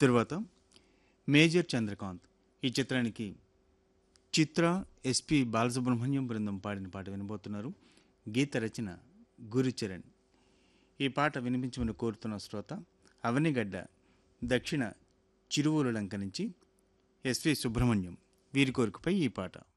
తరువాత మేజర్ చంద్రకాంత్ ఈ చిత్రానికి చిత్ర ఎస్పి బాలసుబ్రహ్మణ్యం బృందం పాడిన పాట వినబోతున్నారు. గీత రచన గురుచరణ్. ఈ పాట వినిపించమని కోరుతున్న శ్రోత అవనిగడ్డ దక్షిణ చిరువూరు లంక నుంచి ఎస్వి సుబ్రహ్మణ్యం. వీరి కోరికపై ఈ పాట.